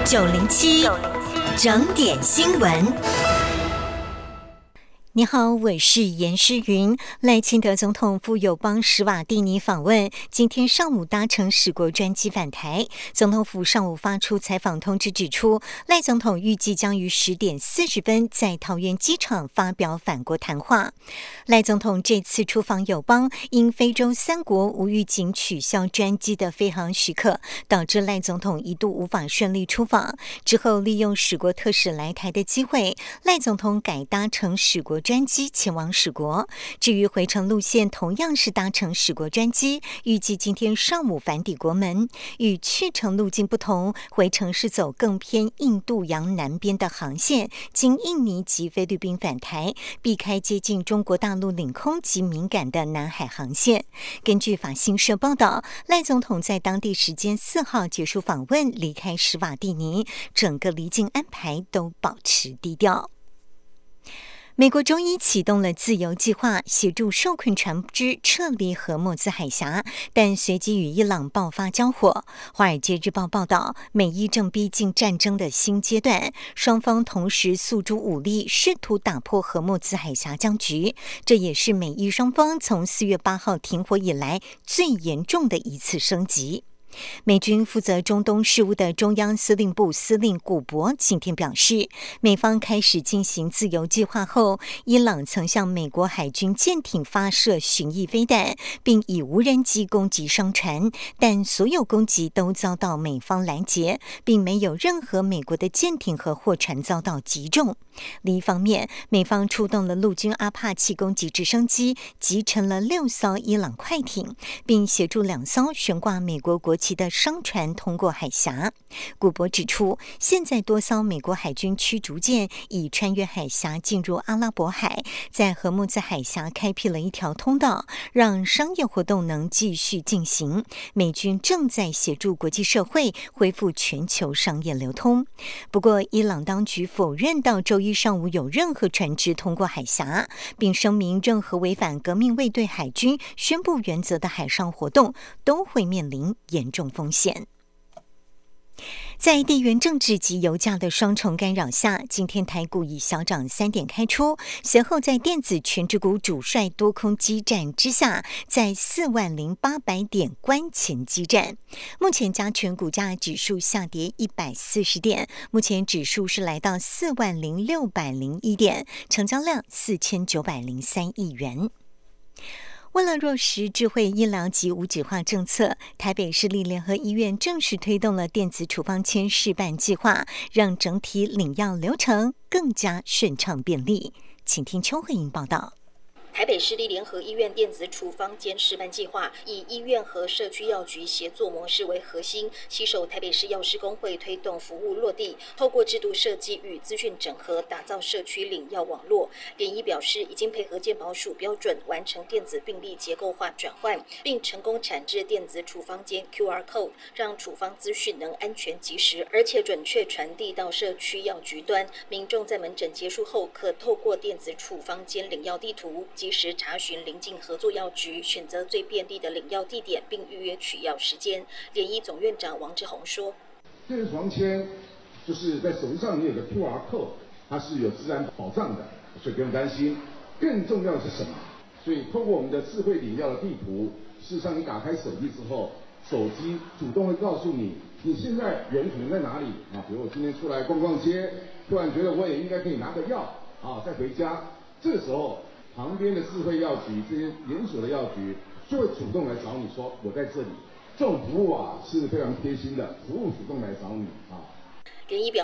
907整点新闻。你好，我是严诗云。赖清德总统赴友邦史瓦蒂尼访问，今天上午搭乘史国专机返台。总统府上午发出采访通知，指出赖总统预计将于10点40分在桃园机场发表返国谈话。赖总统这次出访友邦，因非洲3国无预警取消专机的飞航许可，导致赖总统一度无法顺利出访。之后利用史国特使来台的机会，赖总统改搭乘史国专机前往史国。至于回程路线，同样是搭乘史国专机，预计今天上午返抵国门。与去程路径不同，回程是走更偏印度洋南边的航线，经印尼及菲律宾返台，避开接近中国大陆领空及敏感的南海航线。根据法新社报道，赖总统在当地时间4号结束访问，离开史瓦蒂尼，整个离境安排都保持低调。美国周一启动了自由计划，协助受困船只撤离荷默兹海峡，但随即与伊朗爆发交火。华尔街日报报道，美伊正逼近战争的新阶段，双方同时诉诸武力，试图打破荷默兹海峡僵局。这也是美伊双方从4月8号停火以来最严重的一次升级。美军负责中东事务的中央司令部司令古博今天表示，美方开始进行自由计划后，伊朗曾向美国海军舰艇发射巡弋飞弹，并以无人机攻击商船，但所有攻击都遭到美方拦截，并没有任何美国的舰艇和货船遭到击中。另一方面，美方出动了陆军阿帕奇攻击直升机，击沉了6艘伊朗快艇，并协助2艘悬挂美国国旗的商船通过海峡。古博指出，现在多艘美国海军驱逐舰已穿越海峡进入阿拉伯海，在荷默兹海峡开辟了一条通道，让商业活动能继续进行。美军正在协助国际社会恢复全球商业流通。不过，伊朗当局否认到周一上午有任何船只通过海峡，并声明任何违反革命卫队海军宣布原则的海上活动都会面临严重风险。在地缘政治及油价的双重干扰下，今天台股以小涨3点开出，随后在电子权值股主帅多空激战之下，在40800点关前激战。目前加权股价指数下跌140点，目前指数是来到40601点，成交量4903亿元。为了落实智慧医疗及无纸化政策，台北市立联合医院正式推动了电子处方签试办计划，让整体领药流程更加顺畅便利。请听邱慧莹报道。 台北市立联合医院电子处方间示范计划，以医院和社区药局协作模式为核心，携手台北市药师公会推动服务落地，透过制度设计与资讯整合，打造社区领药网络。联医表示，已经配合健保署标准，完成电子病历结构化转换，并成功产制电子处方间 QR Code， 让处方资讯能安全及时，而且准确传递到社区药局端。民众在门诊结束后，可透过电子处方间领药地图，及时查询邻近合作药局，选择最便利的领药地点，并预约取药时间。联医总院长王志宏说：“ 电子处方签就是在手机上你有个 QR code， 它是有治安保障的，所以不用担心。更重要的是什么？所以透过我们的智慧领药的地图，事实上你打开手机之后，手机主动会告诉你，你现在人可能在哪里啊？比如我今天出来逛逛街，突然觉得我也应该可以拿个药啊，再回家，这个时候。”旁边的智慧药局，这些连锁的药局就会主动来找你说我在这里，这种服务啊是非常贴心的，服务主动来找你啊。 联医表